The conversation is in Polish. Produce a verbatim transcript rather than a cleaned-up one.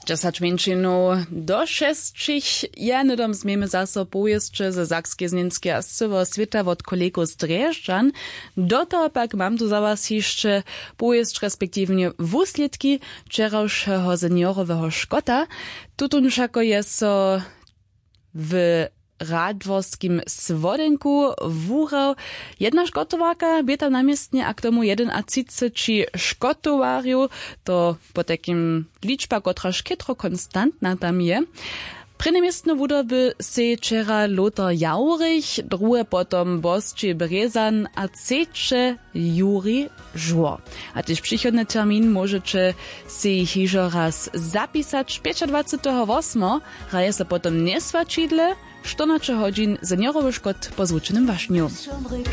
Dziesięć mięczynów do šestich janedom zmiemy zaso pojeźdźcze ze Sakskie Znienskie a z całego świata od kolegów z Drjeżdżan. Do toho pak mam tu za was jeszcze pojeźdź respektywnie wusledki wczorajszego seniorowego Szkota. Tutun všako je so w Radworskim Swodenku wúrał jedna škotowarka, bieta namiestnie, a k tomu jeden a třicet škotowarju, to po takim liczba, kotra škytro konstantna tam je. Prvé miestno wudoby se wczera Lothar Jaurich, drugie potom Bosče Brezan a trzecie Juri Żur. A też przychodny termin możecie se hižo raz zapisać dwudziestego ósmego raje se potom nesvačidle, czternaście godzin seniorowy Szkot po zvučenym wašniu.